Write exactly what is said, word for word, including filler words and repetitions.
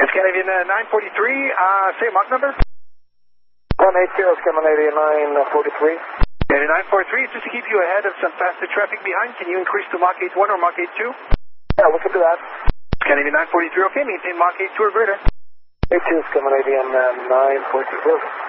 Scandinavian uh, nine forty-three, uh, same Mach number? one eight zero, Scandinavian nine forty-three. Scandinavian nine forty-three, just to keep you ahead of some faster traffic behind, can you increase to Mach eight one or Mach eight two? Yeah, we can do that. Scandinavian nine forty-three, okay, maintain Mach eight two or greater. eight two, Scandinavian uh, nine forty-two.